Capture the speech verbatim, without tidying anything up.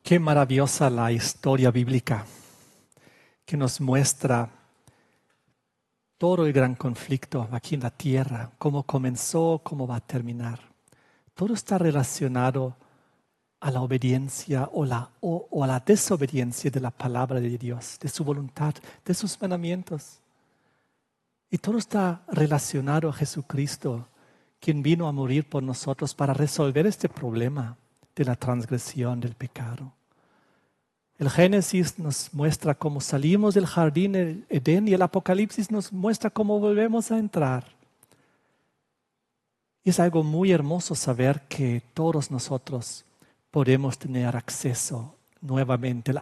Qué maravillosa la historia bíblica que nos muestra todo el gran conflicto aquí en la tierra, cómo comenzó, cómo va a terminar. Todo está relacionado a la obediencia o, la, o, o a la desobediencia de la palabra de Dios, de su voluntad, de sus mandamientos. Y todo está relacionado a Jesucristo, quien vino a morir por nosotros para resolver este problema de la transgresión, del pecado. El Génesis nos muestra cómo salimos del jardín del Edén y el Apocalipsis nos muestra cómo volvemos a entrar. Y es algo muy hermoso saber que todos nosotros podemos tener acceso nuevamente